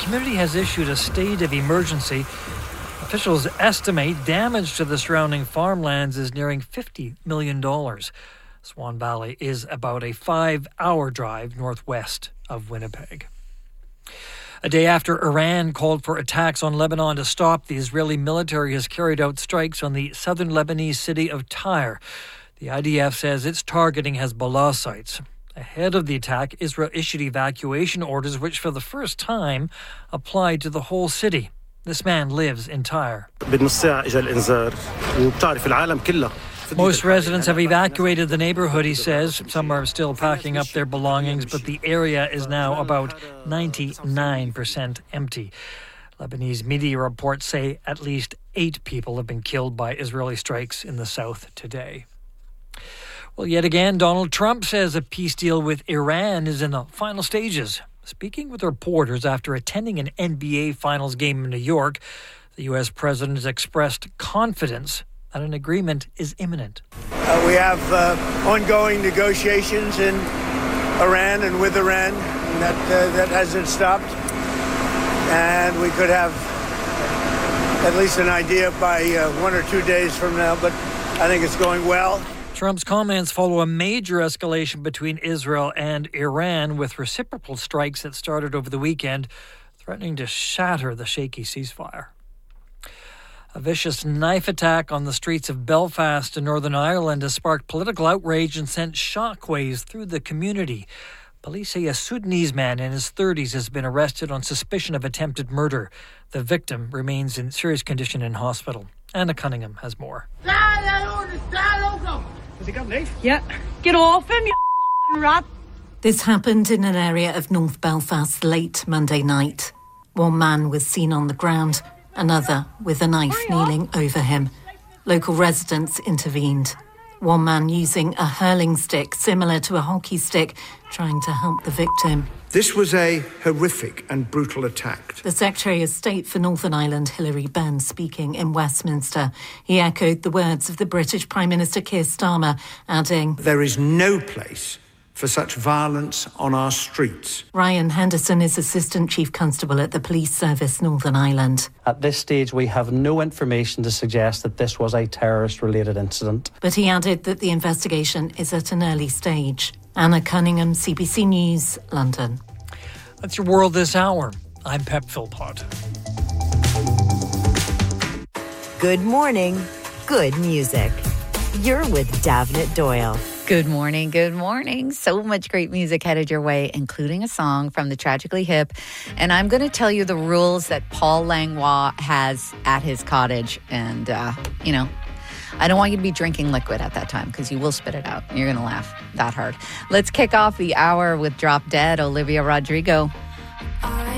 community has issued a state of emergency. Officials estimate damage to the surrounding farmlands is nearing $50 million. Swan Valley is about a 5-hour drive northwest of Winnipeg. A day after Iran called for attacks on Lebanon to stop, the Israeli military has carried out strikes on the southern Lebanese city of Tyre. The IDF says it's targeting Hezbollah sites. Ahead of the attack, Israel issued evacuation orders which for the first time applied to the whole city. This man lives in Tyre. Most residents have evacuated the neighbourhood, he says. Some are still packing up their belongings, but the area is now about 99% empty. Lebanese media reports say at least 8 people have been killed by Israeli strikes in the south today. Well, yet again, Donald Trump says a peace deal with Iran is in the final stages. Speaking with reporters after attending an NBA Finals game in New York, the U.S. president has expressed confidence that an agreement is imminent. We have ongoing negotiations in Iran and with Iran. That hasn't stopped. And we could have at least an idea by 1 or 2 days from now, but I think it's going well. Trump's comments follow a major escalation between Israel and Iran, with reciprocal strikes that started over the weekend, threatening to shatter the shaky ceasefire. A vicious knife attack on the streets of Belfast in Northern Ireland has sparked political outrage and sent shockwaves through the community. Police say a Sudanese man in his 30s has been arrested on suspicion of attempted murder. The victim remains in serious condition in hospital. Anna Cunningham has more. Has he got a knife? Yeah. Get off him, you fucking rat. This happened in an area of North Belfast late Monday night. One man was seen on the ground, another with a knife kneeling over him. Local residents intervened. One man using a hurling stick similar to a hockey stick, trying to help the victim. This was a horrific and brutal attack. The Secretary of State for Northern Ireland, Hilary Benn, speaking in Westminster. He echoed the words of the British Prime Minister Keir Starmer, adding, "There is no place for such violence on our streets." Ryan Henderson is Assistant Chief Constable at the Police Service Northern Ireland. At this stage, we have no information to suggest that this was a terrorist-related incident. But he added that the investigation is at an early stage. Anna Cunningham, CBC News, London. That's your world this hour. I'm Pep Philpott. Good morning, good music. You're with Davnit Doyle. Good morning, good morning. So much great music headed your way, including a song from the Tragically Hip. And I'm going to tell you the rules that Paul Langlois has at his cottage. And, I don't want you to be drinking liquid at that time because you will spit it out. You're going to laugh that hard. Let's kick off the hour with Drop Dead, Olivia Rodrigo.